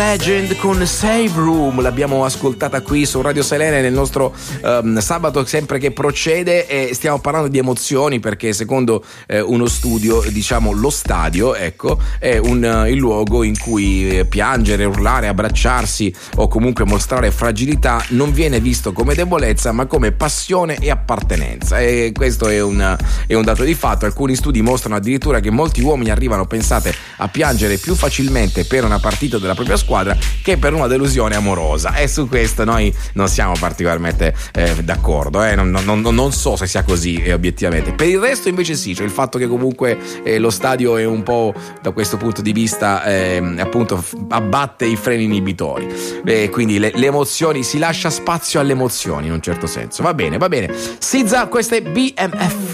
Legend con Save Room, l'abbiamo ascoltata qui su Radio Selene nel nostro sabato sempre che procede, e stiamo parlando di emozioni perché secondo uno studio, diciamo, lo stadio, ecco, è il luogo in cui piangere, urlare, abbracciarsi o comunque mostrare fragilità non viene visto come debolezza ma come passione e appartenenza, e questo è un dato di fatto. Alcuni studi mostrano addirittura che molti uomini arrivano, pensate, a piangere più facilmente per una partita della propria squadra che per una delusione amorosa, e su questo noi non siamo particolarmente d'accordo, non so se sia così obiettivamente. Per il resto invece sì, cioè il fatto che comunque lo stadio è un po', da questo punto di vista, appunto abbatte i freni inibitori, quindi le emozioni, si lascia spazio alle emozioni in un certo senso. Va bene SZA, questo è BMF.